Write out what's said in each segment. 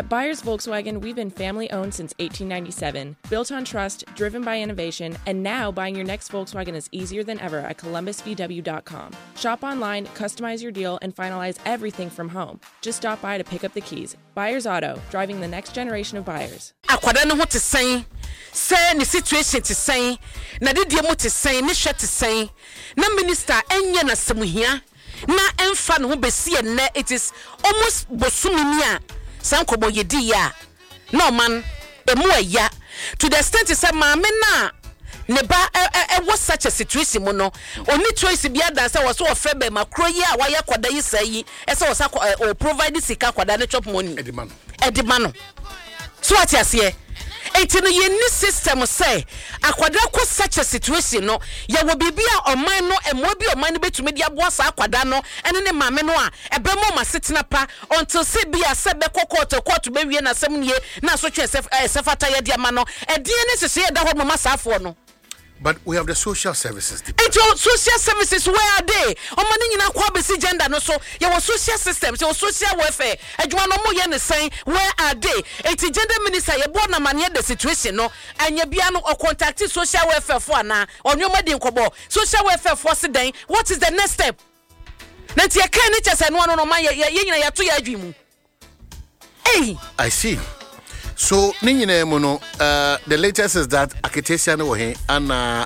At Byers Volkswagen, we've been family-owned since 1897, built on trust, driven by innovation, and now buying your next Volkswagen is easier than ever at columbusvw.com. Shop online, customize your deal, and finalize everything from home. Just stop by to pick up the keys. Byers Auto, driving the next generation of buyers. Akwada no to say ni situation to say na de mo to say ni hwe to say na minister enye na semuhia na emfa no besi enne. It is almost bosumi a sankobo yedi ya no man emu aya to the extent say maame na ne ba was such a situation mo no oni choice bia dan say was so ofre be makro yi a waya kwada yi sai yi say was o provide sika kwada ne chop money edimano so what you say enti no ye ni system say akwada ko such a situation no ya wo bibia oman no emo bi oman no betumi dia boa sa akwada no ene ne maame no a ebemo ma setena pa until se bia se be court be wie na sem nie na so twe sefata ye dia ma no edie ne sese ye da ho mama saafo no. But we have the social services. And social services, where are they? Omani nyina kwa besi gender no so. Your social systems, your social welfare. And you want no more saying where are they? It's gender minister. You born a man the situation no. And you be no or contact social welfare for na. On your wedding kobo. Social welfare for today. What is the next step? Nanti ya kene chese no no man ya to ya adwimu. Hey, I see. So ninyine mono the latest is that Aketesia no he ana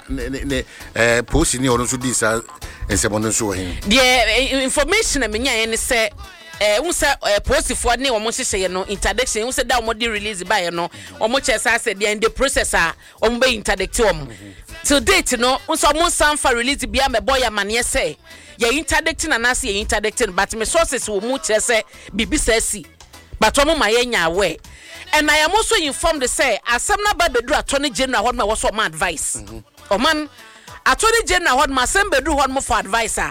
post ni ono so disa ensemono so he. The information na menya ene say unsa post for ne omo hyehyɛ no interdiction unsa da omo di release by no omo kyesa say the in the process a omo be interdict omo till date no unsa omo sanfa release bia me boy amane say ye interdict na nase ye interdict but me sources wo mu kyese bibisa si but omo ma ye nya aware. And I am also informed to say, as some number bedroom attorney general what my was for my advice. Oh man, attorney general what my same bedroom what more for advisor.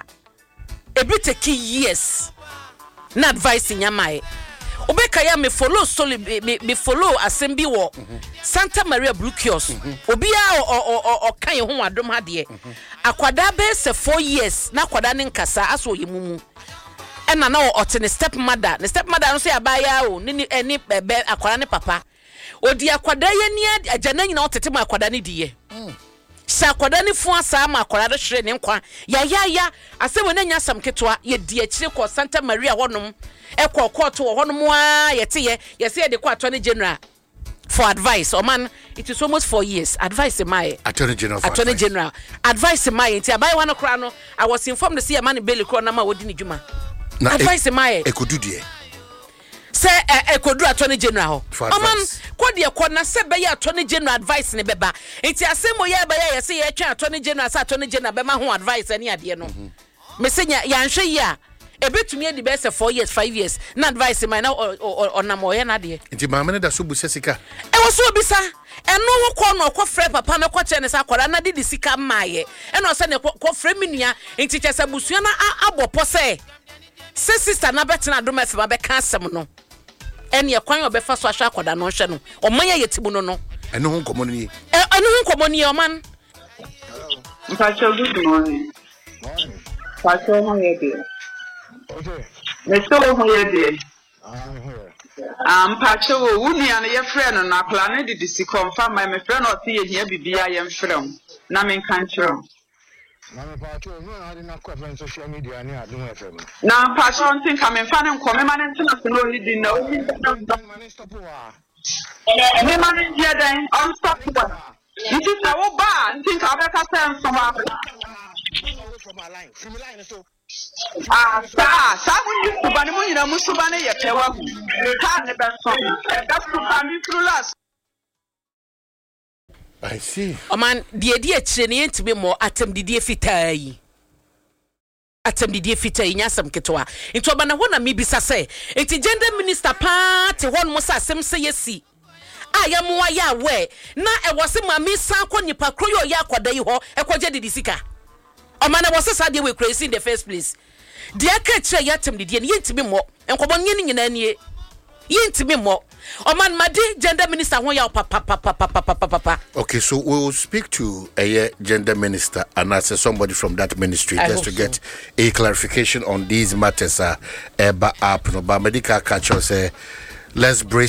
A bit take years. Na advice in Yamai. Obeka ya me follow solely me follow assembly war. Santa Maria Blue Kiosk. Obia or kan ye ho adom ha de. Akwada be se 4 years na kwada ne nkasa aso yemumu. And I know the stepmother no say abaya o ni eni bebe akwara ne papa odi akwada ye ni agana nyina otete ma akwada ne diye sa akwada ne fu asa ma akwara do hwere ne nkwa ya asem na nya sam ketwa ye di akire ko Santa Maria honom ekọ court wo honom a yete ye say de ko attorney general for advice. Oh man, it is almost 4 years. Advice my attorney general. Advice my nti abaya wan kra no I was informed to see a man belly kro na ma wodi ni djuma. Advice my ekodu die say ekodu attorney general man kodi ekọ na se be ya attorney general advice ne beba enti asemo ya ba ya say ya twa attorney general say attorney general be ma ho advice ani ade no me senya ya nhwe ya ebetumi edi be say 4 years 5 years na advice my na onamo ye na de enti ma me da so bu sesika e wo so obisa eno ho kọ no kọ frɛ papa na kọ che ne sa kwara na de sika maaye eno se ne kọ frɛ minua enti che sa busua na abopɔ se sister na betina do me fe be ka asem no ene ye kwan obefa so ahwa akoda no hwe no oman ye yetimu no eno ho nkomo ni o man Mpacho, good morning. Mpacho ho ye de okay let's go ho ye de Mpacho wuni ana ye frɛ na akla ne de si confirm my frɛ no te ye hia bibia ye mfrɛ na men kan kyerɛ Mama Pacho, no, I didn't know social media. Now, Pacho, I think I'm in fun and coming man international. You didn't know. Me man is here then. Unstoppable. You think I will buy and think I'll better send some up. From my line. So. Someone used to ban you know, Musubane, you can't never song. That's to come through last. I see. Oh man, the idea chene to be more atem didie fitai. Atem didie fitai nyasam ketwa. Into abana wona mi bisa say, enti gender minister party won mo sa asem say yesi. Aya mo ya we na e wose mami san ko nipa kroyo ya akwada yi ho e kwaje didi sika. O man e wose sa de we crazy in the first place. De aka kire ya atem didie ne yentimi mo. Enkobo nye nyina nie. Yintimi mo. O man madi gender minister ho ya papa. Okay, so we will speak to a gender minister and ask somebody from that ministry just to get a clarification on these matters. But medical culture say let's brace